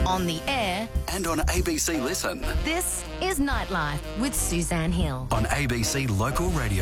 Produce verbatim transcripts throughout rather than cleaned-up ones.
on the air, and on A B C Listen. This is Nightlife with Suzanne Hill on A B C Local Radio.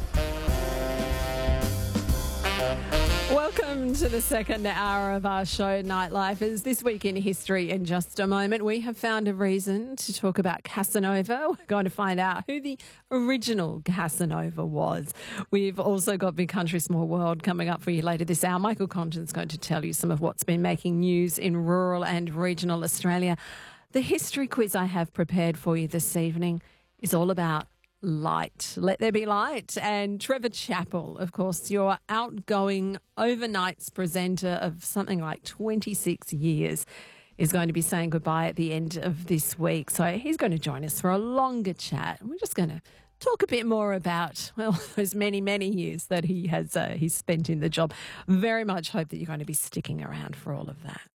Welcome to the second hour of our show, Nightlife. As this week in history, in just a moment, we have found a reason to talk about Casanova. We're going to find out who the original Casanova was. We've also got Big Country, Small World coming up for you later this hour. Michael Condon's going to tell you some of what's been making news in rural and regional Australia. The history quiz I have prepared for you this evening is all about light. Let there be light. And Trevor Chappell, of course, your outgoing overnights presenter of something like twenty-six years, is going to be saying goodbye at the end of this week. So he's going to join us for a longer chat. We're just going to talk a bit more about, well, those many, many years that he has uh, he's spent in the job. Very much hope that you're going to be sticking around for all of that.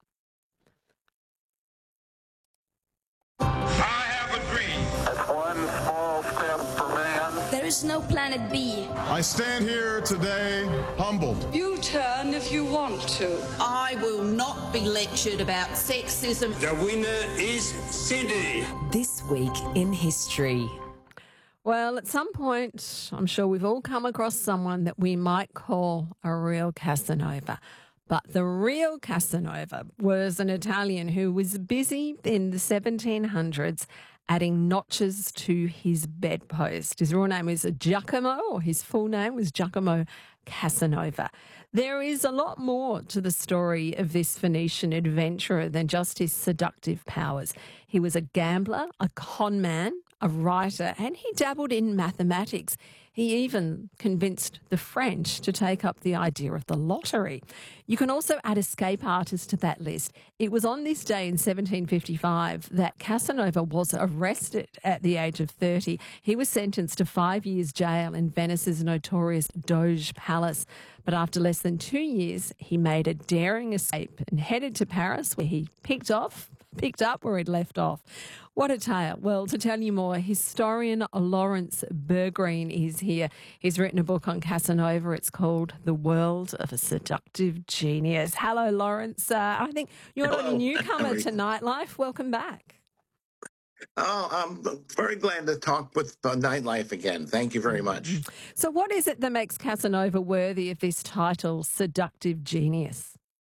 There is no planet B. I stand here today humbled. You turn if you want to. I will not be lectured about sexism. The winner is Cindy. This week in history. Well, at some point, I'm sure we've all come across someone that we might call a real Casanova. But the real Casanova was an Italian who was busy in the seventeen hundreds adding notches to his bedpost. His real name was Giacomo, or his full name was Giacomo Casanova. There is a lot more to the story of this Phoenician adventurer than just his seductive powers. He was a gambler, a con man, a writer, and he dabbled in mathematics. He even convinced the French to take up the idea of the lottery. You can also add escape artist to that list. It was on this day in seventeen fifty-five that Casanova was arrested at the age of thirty. He was sentenced to five years jail in Venice's notorious Doge Palace. But after less than two years, he made a daring escape and headed to Paris, where he picked off picked up where he'd left off. What a tale. Well, to tell you more, historian Lawrence Bergreen is here. He's written a book on Casanova. It's called The World of a Seductive Genius. Hello, Lawrence. Uh, I think you're not a newcomer to Nightlife. Welcome back. Oh, I'm very glad to talk with uh, Nightlife again. Thank you very much. So what is it that makes Casanova worthy of this title, Seductive Genius?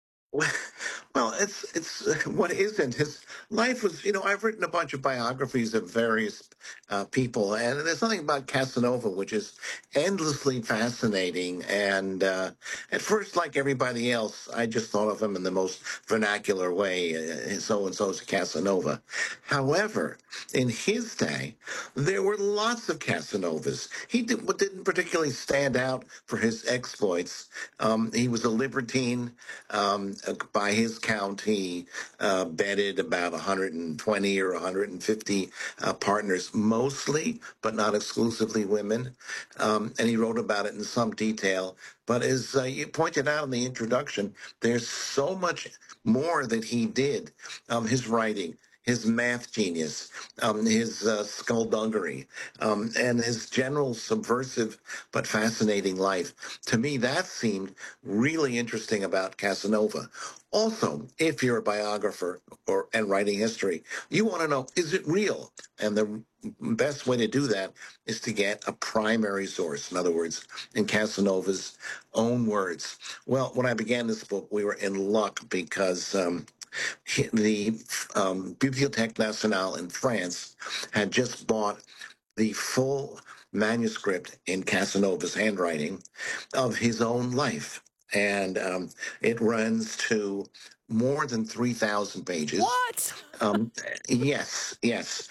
Well, it's it's uh, what isn't his life was. You know, I've written a bunch of biographies of various uh, people, and there's something about Casanova which is endlessly fascinating. And uh, at first, like everybody else, I just thought of him in the most vernacular way. Uh, so and so's Casanova. However, in his day, there were lots of Casanovas. He did, didn't particularly stand out for his exploits. Um, he was a libertine. Um, by his count, he uh, betted about one hundred twenty or one hundred fifty uh, partners, mostly, but not exclusively women. Um, and he wrote about it in some detail. But as uh, you pointed out in the introduction, there's so much more that he did. Um, his writing, his math genius, um, his uh, skullduggery, um, and his general subversive but fascinating life. To me, that seemed really interesting about Casanova. Also, if you're a biographer or and writing history, you want to know, is it real? And the best way to do that is to get a primary source. In other words, in Casanova's own words. Well, when I began this book, we were in luck because um, the um, Bibliothèque Nationale in France had just bought the full manuscript in Casanova's handwriting of his own life. And um, it runs to more than three thousand pages. What? Um, yes, yes.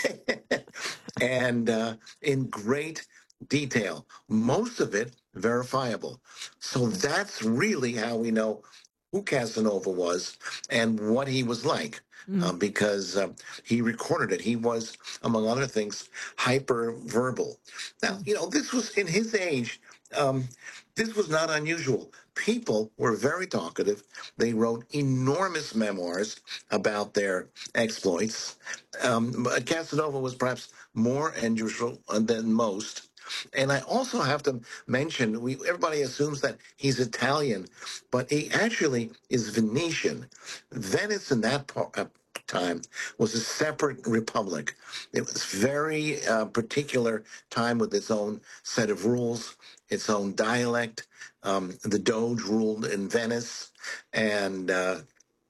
and uh, in great detail, most of it verifiable. So that's really how we know who Casanova was and what he was like, mm. uh, because uh, he recorded it. He was, among other things, hyper-verbal. Now, you know, this was in his age. Um, this was not unusual. People were very talkative. They wrote enormous memoirs about their exploits. Um, Casanova was perhaps more unusual than most. And I also have to mention, we everybody assumes that he's Italian, but he actually is Venetian. Venice in that part, uh, time was a separate republic. It was very uh, particular time with its own set of rules, its own dialect. Um, the Doge ruled in Venice, and uh,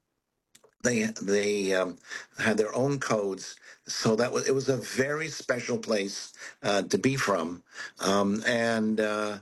they they um, had their own codes. So that was it was a very special place uh, to be from, um, and. Uh,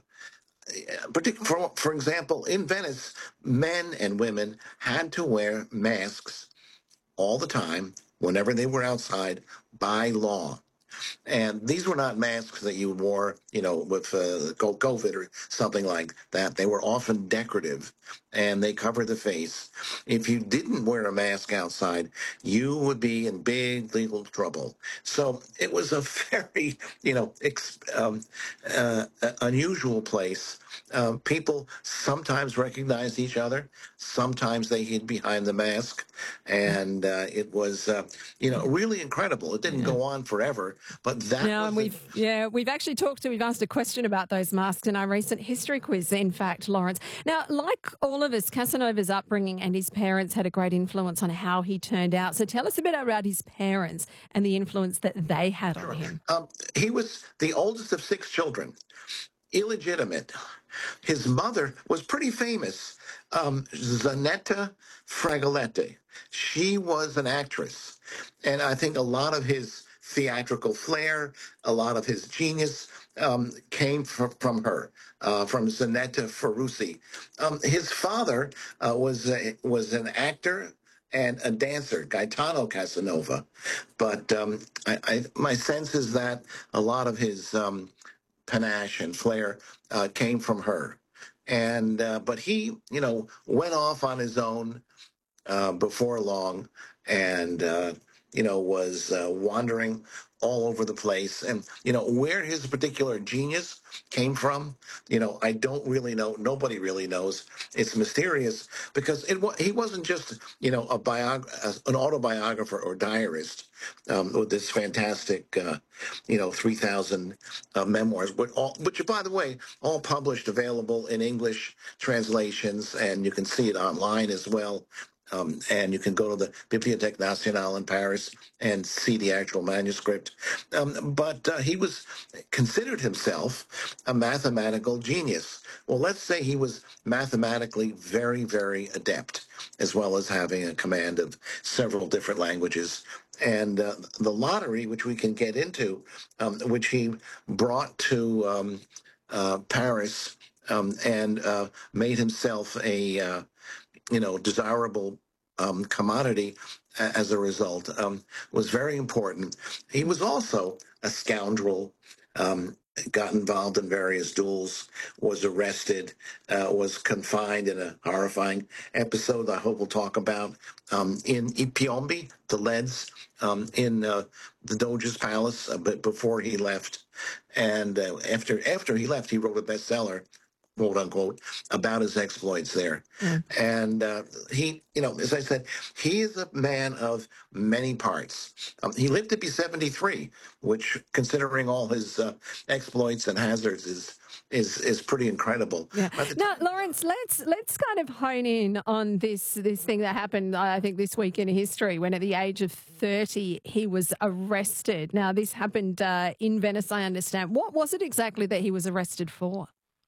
Partic- For, for example, in Venice, men and women had to wear masks all the time whenever they were outside by law. And these were not masks that you wore, you know, with uh, COVID or something like that. They were often decorative, and they covered the face. If you didn't wear a mask outside, you would be in big legal trouble. So it was a very, you know, ex- um, uh, unusual place. Uh, people sometimes recognized each other. Sometimes they hid behind the mask. And uh, it was, uh, you know, really incredible. It didn't Yeah. go on forever, but that Now, was and the- we've yeah, we've actually talked to, we've asked a question about those masks in our recent history quiz, in fact, Lawrence. Now, like all of us, Casanova's upbringing and his parents had a great influence on how he turned out. So tell us a bit about his parents and the influence that they had on him. Um, he was the oldest of six children, illegitimate. His mother was pretty famous, um, Zanetta Fragolette. She was an actress, and I think a lot of his theatrical flair, a lot of his genius um, came from, from her, uh, from Zanetta Ferrucci. Um, his father uh, was a, was an actor and a dancer, Gaetano Casanova. But um, I, I, my sense is that a lot of his um, panache and flair uh, came from her. And uh, but he, you know, went off on his own uh, before long, and uh, you know, was uh, wandering all over the place. And you know, where his particular genius came from, you know, I don't really know. Nobody really knows. It's mysterious because it wa- he wasn't just, you know, a biog- an autobiographer or diarist um, with this fantastic, uh, you know, three thousand uh, memoirs, but all, which, by the way, all published, available in English translations, and you can see it online as well. Um, and you can go to the Bibliothèque Nationale in Paris and see the actual manuscript. Um, but uh, he was considered himself a mathematical genius. Well, let's say he was mathematically very, very adept, as well as having a command of several different languages. And uh, the lottery, which we can get into, um, which he brought to um, uh, Paris um, and uh, made himself a uh, you know, desirable um, commodity as a result, um, was very important. He was also a scoundrel, um, got involved in various duels, was arrested, uh, was confined in a horrifying episode I hope we'll talk about um, in Ipiombi, the Leads, um, in uh, the Doge's palace a bit before he left. And uh, after after he left, he wrote a bestseller, quote unquote, about his exploits there. Mm. And uh, he, you know, as I said, he is a man of many parts. Um, he lived to be seventy-three, which, considering all his uh, exploits and hazards, is is is pretty incredible. Yeah. By the Now, time- Lawrence, let's let's kind of hone in on this this thing that happened, I think, this week in history, when at the age of thirty he was arrested. Now, this happened uh, in Venice, I understand. What was it exactly that he was arrested for?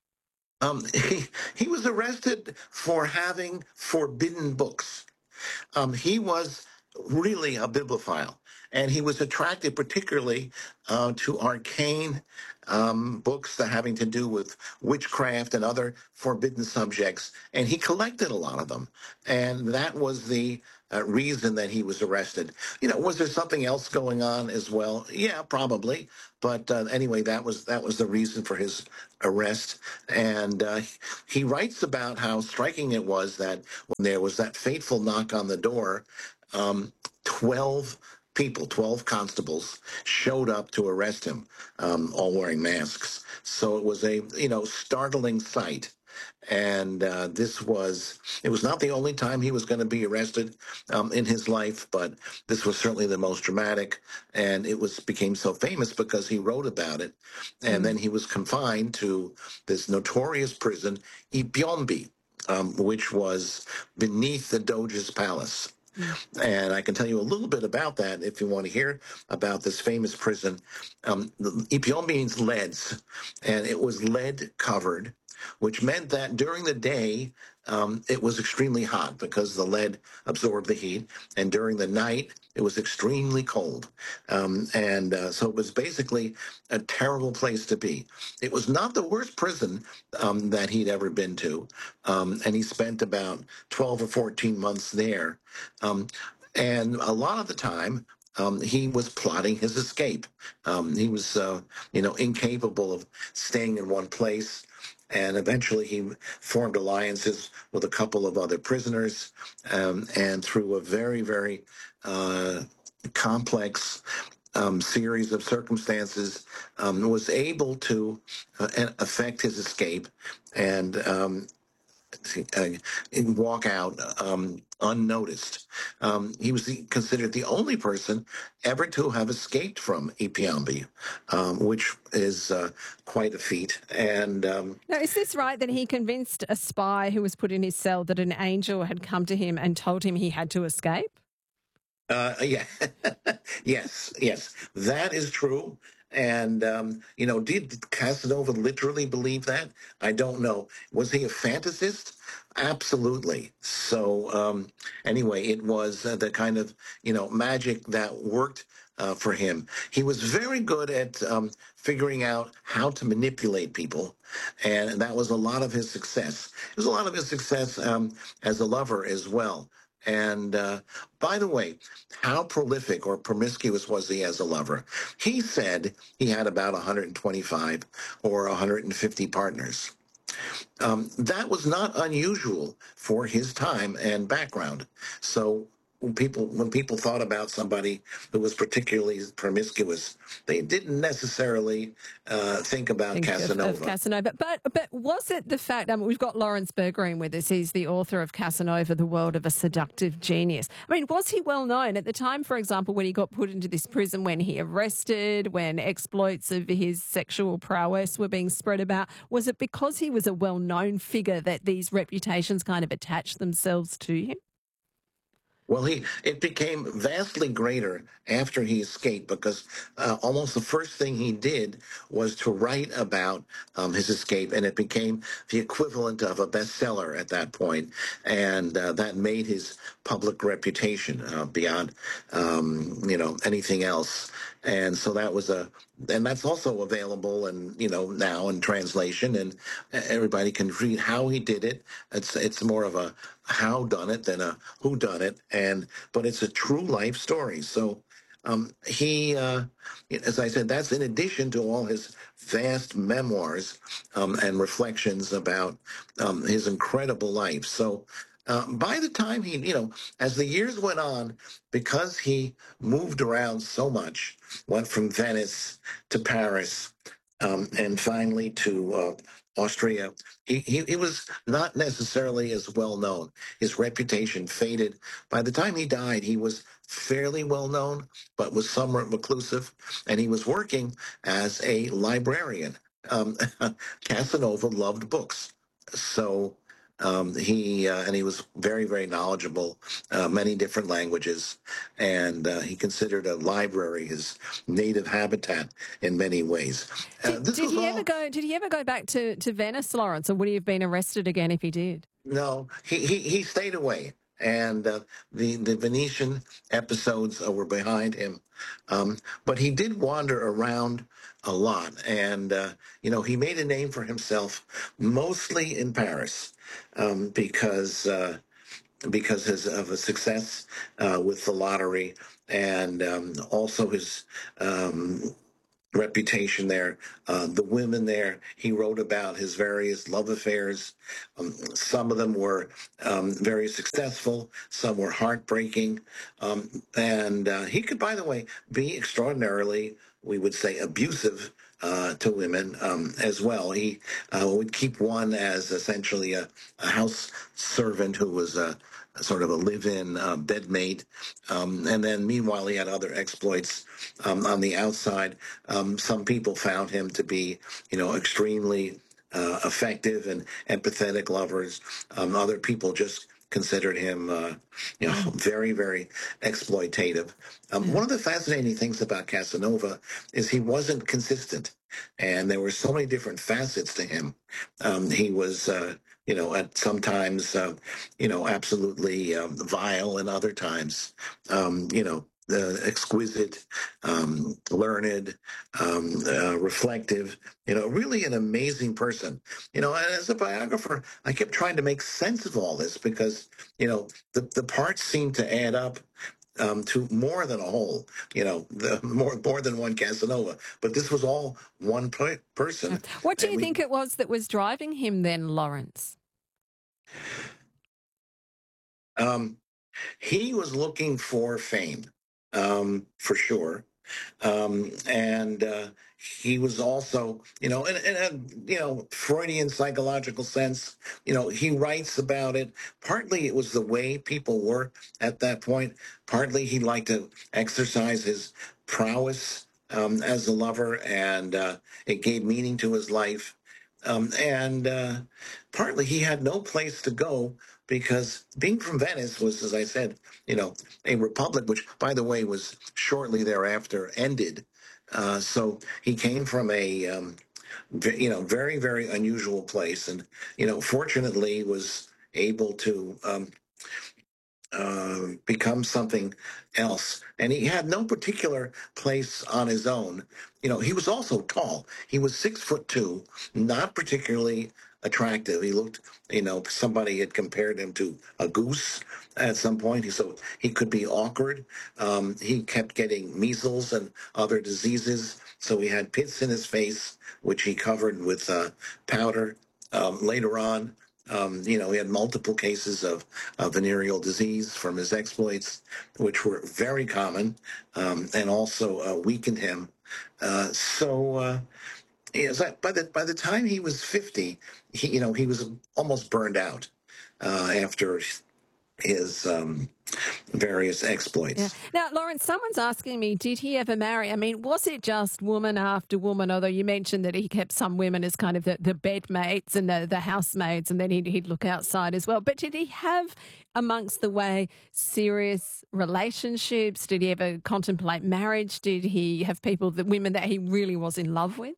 Um, he, he was arrested for having forbidden books. Um, he was really a bibliophile, and he was attracted particularly uh, to arcane um, books that having to do with witchcraft and other forbidden subjects, and he collected a lot of them. And that was the uh, reason that he was arrested. You know, was there something else going on as well? Yeah, probably. But uh, anyway, that was that was the reason for his arrest. And uh, he writes about how striking it was that when there was that fateful knock on the door, um, twelve people, twelve constables, showed up to arrest him, um, all wearing masks. So it was a, you know, startling sight. And uh, this was, it was not the only time he was going to be arrested um, in his life, but this was certainly the most dramatic. And it was became so famous because he wrote about it. And mm. then he was confined to this notorious prison, Ipiombi, um, which was beneath the Doge's palace. Mm. And I can tell you a little bit about that if you want to hear about this famous prison. Um, Ipion means leads, and it was lead covered, which meant that during the day um, it was extremely hot because the lead absorbed the heat, and during the night it was extremely cold. Um, and uh, so it was basically a terrible place to be. It was not the worst prison um, that he'd ever been to, um, and he spent about twelve or fourteen months there. Um, and a lot of the time, um, he was plotting his escape. Um, he was, uh, you know, incapable of staying in one place. And eventually he formed alliances with a couple of other prisoners. Um, and through a very, very uh, complex um, series of circumstances, um, was able to uh, affect his escape and um, uh, walk out um, unnoticed. Um, he was the, considered the only person ever to have escaped from Ipiambi, um, which is uh, quite a feat. And um, now, is this right that he convinced a spy who was put in his cell that an angel had come to him and told him he had to escape? Uh, yeah, yes, yes, that is true. And, um, you know, did Casanova literally believe that? I don't know. Was he a fantasist? Absolutely. So, um, anyway, it was uh, the kind of, you know, magic that worked uh, for him. He was very good at um, figuring out how to manipulate people. And that was a lot of his success. It was a lot of his success um, as a lover as well. And uh, by the way, how prolific or promiscuous was he as a lover? He said he had about one hundred twenty-five or one hundred fifty partners. Um, that was not unusual for his time and background. So when people when people thought about somebody who was particularly promiscuous, they didn't necessarily uh, think about Think Casanova. Of, of Casanova. But but was it the fact, I mean, we've got Lawrence Bergreen with us. He's the author of Casanova, The World of a Seductive Genius. I mean, was he well known at the time, for example, when he got put into this prison, when he arrested, when exploits of his sexual prowess were being spread about? Was it because he was a well-known figure that these reputations kind of attached themselves to him? Well, he it became vastly greater after he escaped because uh, almost the first thing he did was to write about um, his escape, and it became the equivalent of a bestseller at that point, and uh, that made his public reputation uh, beyond um, you know anything else. And so that was a, and that's also available, and you know now in translation, and everybody can read how he did it. It's it's more of a how done it than a who done it, and but it's a true life story. So um, he, uh, as I said, that's in addition to all his vast memoirs um, and reflections about um, his incredible life. So. Uh, by the time he, you know, as the years went on, because he moved around so much, went from Venice to Paris, um, and finally to uh, Austria, he, he, he was not necessarily as well known. His reputation faded. By the time he died, he was fairly well known, but was somewhat reclusive, and he was working as a librarian. Um, Casanova loved books. So Um, he uh, and he was very, very knowledgeable, uh, many different languages, and uh, he considered a library his native habitat in many ways. Uh, Did, this did was he all, ever go? Did he ever go back to, to Venice, Lawrence, or would he have been arrested again if he did? No, he he, he stayed away, and uh, the the Venetian episodes uh, were behind him, um, but he did wander around a lot, and uh, you know he made a name for himself mostly in Paris. Um, because uh, because his, of his success uh, with the lottery, and um, also his um, reputation there, uh, the women there. He wrote about his various love affairs. Um, some of them were um, very successful, some were heartbreaking, um, and uh, he could, by the way, be extraordinarily, we would say, abusive Uh, to women um, as well. He uh, would keep one as essentially a, a house servant who was a, a sort of a live-in uh, bedmate, um, and then meanwhile he had other exploits um, on the outside. Um, some people found him to be, you know, extremely uh, effective and empathetic lovers. Um, other people just considered him, uh, you know, very, very exploitative. Um, one of the fascinating things about Casanova is he wasn't consistent, and there were so many different facets to him. Um, he was, uh, you know, at sometimes, uh, you know, absolutely um, vile, and other times, um, you know, uh, exquisite, um, learned, um, uh, reflective, you know, really an amazing person. You know, and as a biographer, I kept trying to make sense of all this because, you know, the, the parts seem to add up um, to more than a whole, you know, the, more more than one Casanova. But this was all one per- person. What do you we, think it was that was driving him then, Lawrence? Um, he was looking for fame, um, for sure. Um, and uh, he was also, you know, in, in a, you know, Freudian psychological sense, you know, he writes about it. Partly it was the way people were at that point. Partly he liked to exercise his prowess um, as a lover, and uh, it gave meaning to his life. Um, and uh, partly he had no place to go because being from Venice was, as I said, you know, a republic, which, by the way, was shortly thereafter ended. Uh, so he came from a, um, v- you know, very, very unusual place, and, you know, fortunately was able to um, uh, become something else. And he had no particular place on his own. You know, he was also tall. He was six foot two, not particularly attractive. He looked, you know, somebody had compared him to a goose at some point. He, so he could be awkward. Um, he kept getting measles and other diseases. So he had pits in his face, which he covered with uh, powder. Um, later on, Um, you know, he had multiple cases of, of venereal disease from his exploits, which were very common, um, and also uh, weakened him. Uh, so, uh, yes, I, by the by the time he was fifty, he, you know, he was almost burned out uh, after his um, various exploits. Yeah. Now, Lawrence, someone's asking me, did he ever marry? I mean, was it just woman after woman? Although you mentioned that he kept some women as kind of the, the bedmates and the, the housemaids, and then he'd, he'd look outside as well. But did he have, amongst the way, serious relationships? Did he ever contemplate marriage? Did he have people, that women that he really was in love with?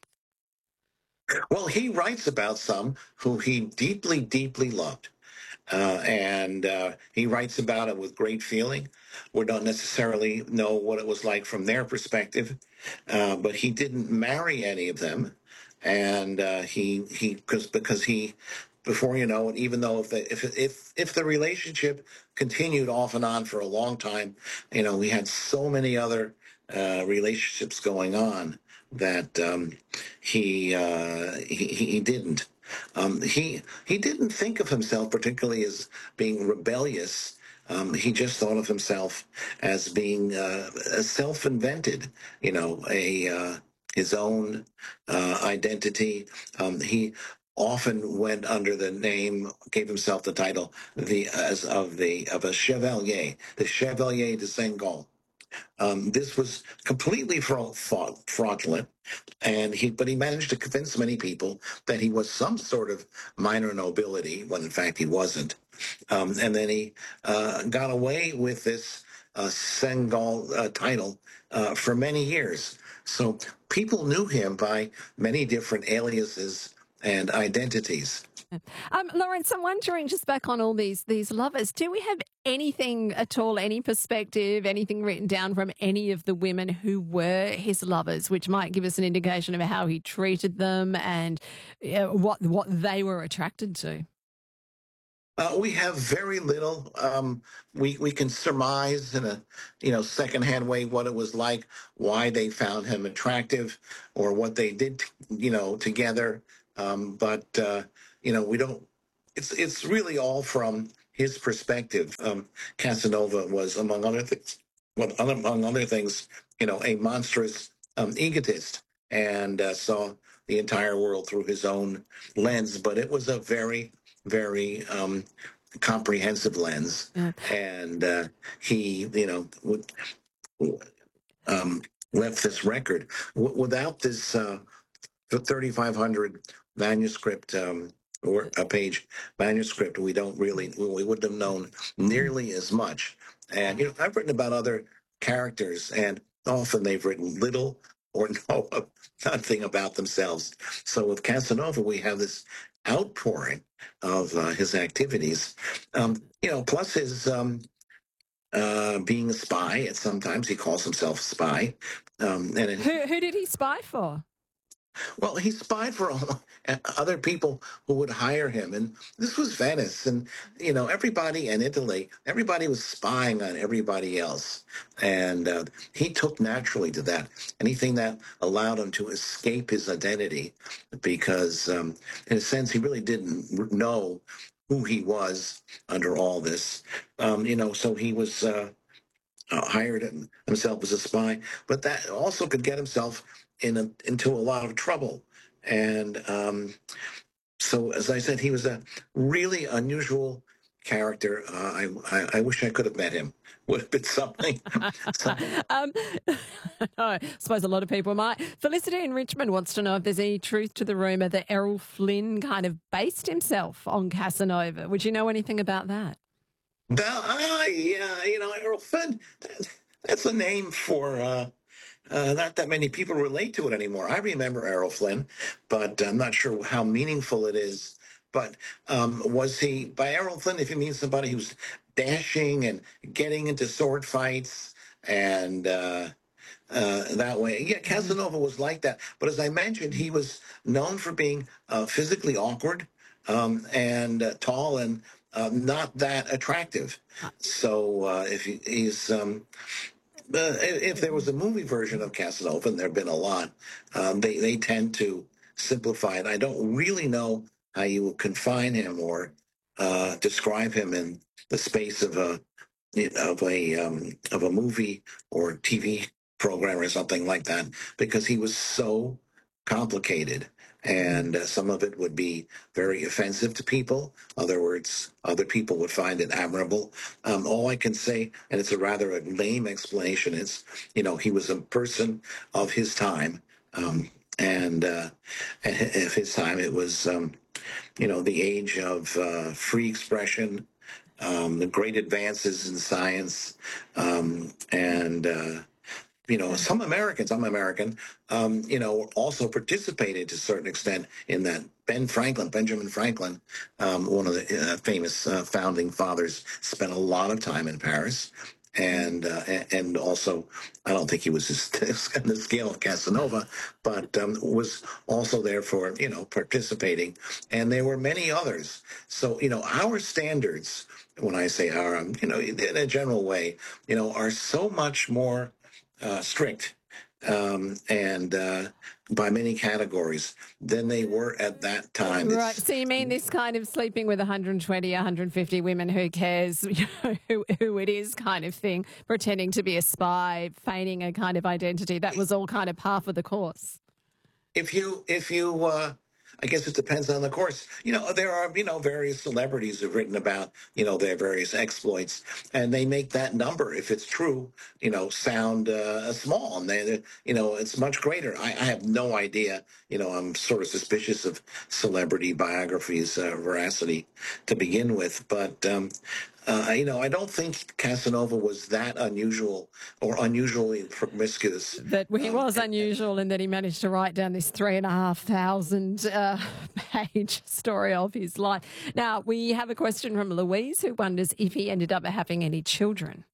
Well, he writes about some who he deeply, deeply loved. Uh, and uh, he writes about it with great feeling. We don't necessarily know what it was like from their perspective, uh, but he didn't marry any of them, and uh, he he because because he, before you know it, even though if the, if if if the relationship continued off and on for a long time, you know, we had so many other uh, relationships going on that um, he, uh, he he didn't. Um, he he didn't think of himself particularly as being rebellious. Um, he just thought of himself as being uh, a self-invented, you know, a uh, his own uh, identity. Um, he often went under the name, gave himself the title, the as of the of a chevalier, the Chevalier de Senghor. Um, this was completely fra- fra- fraudulent, and he but he managed to convince many people that he was some sort of minor nobility, when in fact he wasn't. Um, and then he uh, got away with this uh, Senghor uh, title uh, for many years. So people knew him by many different aliases and identities. Um, Lawrence, I'm wondering, just back on all these these lovers, do we have anything at all, any perspective, anything written down from any of the women who were his lovers, which might give us an indication of how he treated them and uh, what what they were attracted to? Uh, we have very little. Um, we we can surmise in a you know secondhand way what it was like, why they found him attractive, or what they did you know together. Um, but uh, you know we don't. It's it's really all from his perspective. Um, Casanova was, among other things, well, among other things, you know, a monstrous um, egotist, and uh, saw the entire world through his own lens. But it was a very very um, comprehensive lens, Yeah. and uh, he, you know, would, um, left this record w- without this uh, thirty-five hundred manuscript um, or a page manuscript, we don't really, we wouldn't have known nearly as much. And, you know, I've written about other characters, and often they've written little or no, nothing about themselves. So with Casanova, we have this outpouring of uh, his activities. Um, you know, plus his um, uh, being a spy. At sometimes he calls himself a spy. Um, and it, Who, who did he spy for? well, he spied for all, other people who would hire him. And this was Venice. And, you know, everybody in Italy, everybody was spying on everybody else. And uh, he took naturally to that. Anything that allowed him to escape his identity, because um, in a sense, he really didn't know who he was under all this. Um, you know, so he was uh, uh, hired himself as a spy, but that also could get himself in a, into a lot of trouble. And um, so, as I said, he was a really unusual character. Uh, I, I I wish I could have met him. Would have been something. something. um, I suppose a lot of people might. Felicity in Richmond wants to know if there's any truth to the rumour that Errol Flynn kind of based himself on Casanova. Would you know anything about that? Well, uh, yeah, you know, Errol Flynn, that's a name for... Uh, Uh, not that many people relate to it anymore. I remember Errol Flynn, but I'm not sure how meaningful it is. But um, was he, by Errol Flynn, if you mean somebody who's dashing and getting into sword fights and uh, uh, that way? Yeah, Casanova was like that. But as I mentioned, he was known for being uh, physically awkward um, and uh, tall and uh, not that attractive. So uh, if he, he's... Um, Uh, if there was a movie version of Casanova, and there have been a lot, um, they, they tend to simplify it. I don't really know how you would confine him or uh, describe him in the space of a of a um, of a movie or T V program or something like that, because he was so complicated. And uh, some of it would be very offensive to people. Other words, other people would find it admirable. Um, all I can say, and it's a rather a lame explanation, is, you know, he was a person of his time. Um, and uh, of his time, it was, um, you know, the age of uh, free expression, um, the great advances in science, um, and... Uh, You know, some Americans, I'm American, um, you know, also participated to a certain extent in that. Ben Franklin, Benjamin Franklin, um, one of the uh, famous uh, founding fathers, spent a lot of time in Paris. And uh, and also, I don't think he was on the scale of Casanova, but um, was also there for, you know, participating. And there were many others. So, you know, our standards, when I say our, um, you know, in a general way, you know, are so much more Uh, strict um, and uh, by many categories than they were at that time. Right. So you mean this kind of sleeping with one hundred twenty, one hundred fifty women, who cares, you know, who, who it is kind of thing, pretending to be a spy, feigning a kind of identity, that was all kind of par for the course? If you, if you, uh, I guess it depends on the course. You know, there are, you know, various celebrities who've written about, you know, their various exploits, and they make that number, if it's true, you know, sound uh, small. And they, you know, it's much greater. I, I have no idea. You know, I'm sort of suspicious of celebrity biographies' uh, veracity to begin with. But, um, uh, you know, I don't think Casanova was that unusual or unusually promiscuous. That he was um, unusual in that he managed to write down this three and a half thousand uh, page story of his life. Now, we have a question from Louise, who wonders if he ended up having any children.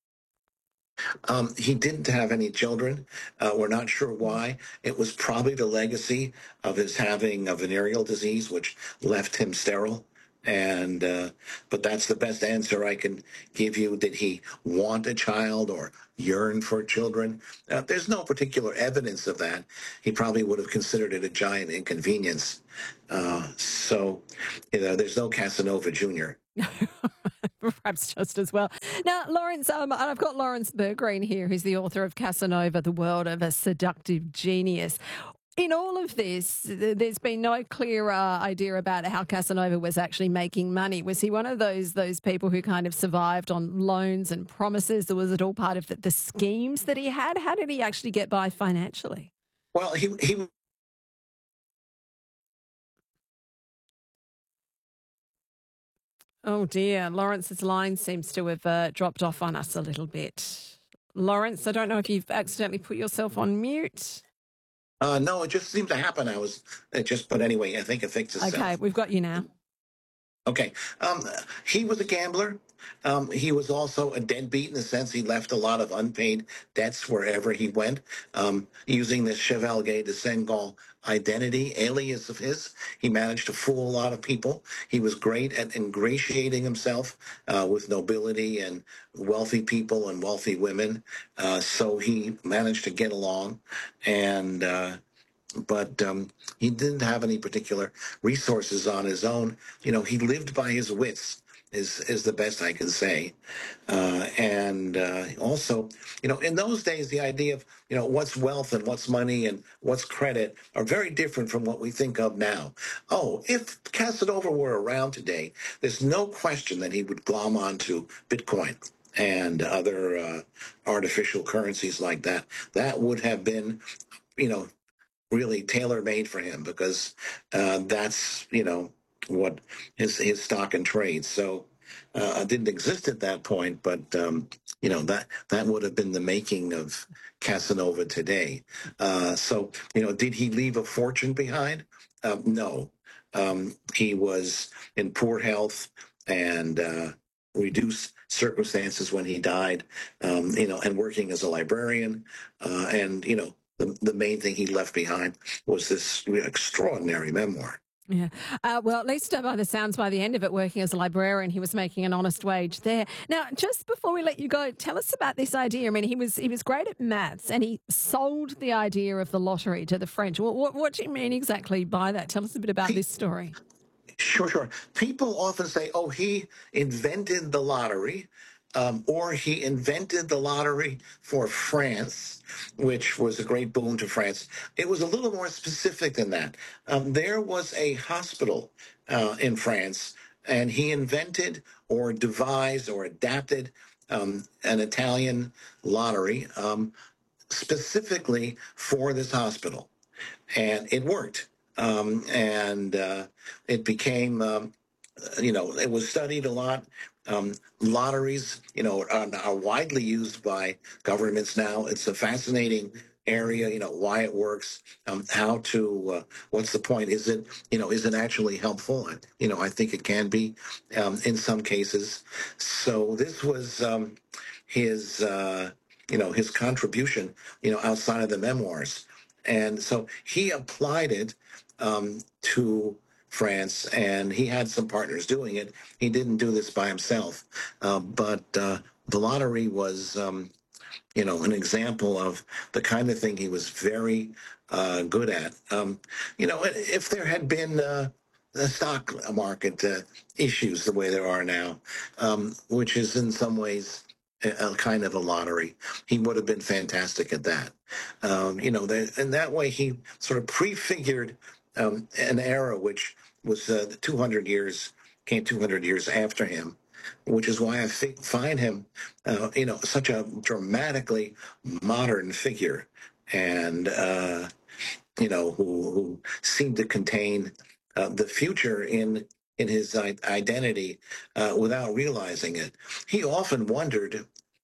Um, he didn't have any children. Uh, we're not sure why. It was probably the legacy of his having a venereal disease, which left him sterile. And uh, but that's the best answer I can give you. Did he want a child or yearn for children? Uh, there's no particular evidence of that. He probably would have considered it a giant inconvenience. Uh, so, you know, there's no Casanova Junior Perhaps just as well. Now, Lawrence, um, and I've got Lawrence Bergreen here, who's the author of Casanova, The World of a Seductive Genius. In all of this, there's been no clear uh, idea about how Casanova was actually making money. Was he one of those those people who kind of survived on loans and promises, or was it all part of the, the schemes that he had? How did he actually get by financially? Well, he he Oh dear, Lawrence's line seems to have uh, dropped off on us a little bit. Lawrence, I don't know if you've accidentally put yourself on mute. Uh, no, it just seemed to happen. I was it just, but anyway, I think it fixed itself. Okay, we've got you now. Okay. Um, he was a gambler. Um, he was also a deadbeat in the sense he left a lot of unpaid debts wherever he went, um, using the Chevalier de Senghal identity, alias of his. He managed to fool a lot of people. He was great at ingratiating himself uh, with nobility and wealthy people and wealthy women. Uh, so he managed to get along. And uh, but um, he didn't have any particular resources on his own. You know, he lived by his wits, is is the best I can say. Uh, and uh, also, you know, in those days, the idea of, you know, what's wealth and what's money and what's credit are very different from what we think of now. Oh, if Casanova were around today, there's no question that he would glom onto Bitcoin and other uh, artificial currencies like that. That would have been, you know, really tailor-made for him, because uh, that's, you know, what his his stock and trade. So uh, it didn't exist at that point, but um, you know, that that would have been the making of Casanova today. Uh, so, you know, did he leave a fortune behind? Um, no, um, he was in poor health and uh, reduced circumstances when he died. Um, you know, and working as a librarian, uh, and you know. The, the main thing he left behind was this extraordinary memoir. Yeah. Uh, well, at least uh, by the sounds, by the end of it, working as a librarian, he was making an honest wage there. Now, just before we let you go, tell us about this idea. I mean, he was he was great at maths, and he sold the idea of the lottery to the French. What, what, what do you mean exactly by that? Tell us a bit about he, this story. Sure, sure. People often say, oh, he invented the lottery. Um, or he invented the lottery for France, which was a great boon to France. It was a little more specific than that. Um, there was a hospital uh, in France, and he invented or devised or adapted um, an Italian lottery um, specifically for this hospital. And it worked. Um, and uh, it became, um, you know, it was studied a lot. Um, lotteries, you know, are, are widely used by governments now. It's a fascinating area, you know, why it works, um, how to, uh, what's the point? Is it, you know, is it actually helpful? You know, I think it can be um, in some cases. So this was um, his, uh, you know, his contribution, you know, outside of the memoirs. And so he applied it um, to France, and he had some partners doing it. He didn't do this by himself, uh, but uh, the lottery was, um, you know, an example of the kind of thing he was very uh, good at. Um, you know, if there had been uh, the stock market uh, issues the way there are now, um, which is in some ways a, a kind of a lottery, he would have been fantastic at that. Um, you know, the, and that way he sort of prefigured Um, an era which was uh, two hundred years, came two hundred years after him, which is why I think, find him, uh, you know, such a dramatically modern figure, and, uh, you know, who, who seemed to contain uh, the future in in his identity uh, without realizing it. He often wondered,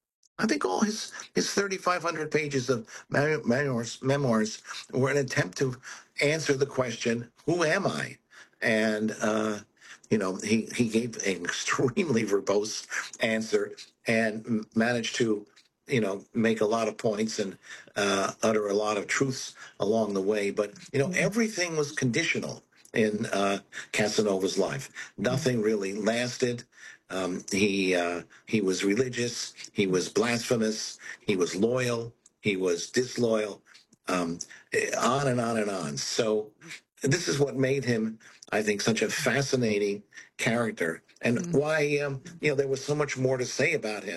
I think all his, his thirty-five hundred pages of memoirs, memoirs were an attempt to answer the question, who am I? And, uh, you know, he, he gave an extremely verbose answer and managed to, you know, make a lot of points and uh, utter a lot of truths along the way. But, you know, everything was conditional in uh, Casanova's life. Nothing really lasted. Um, he uh, he was religious. He was blasphemous. He was loyal. He was disloyal. Um, on and on and on. So this is what made him, I think, such a fascinating character, and mm-hmm. why um, you know, there was so much more to say about him.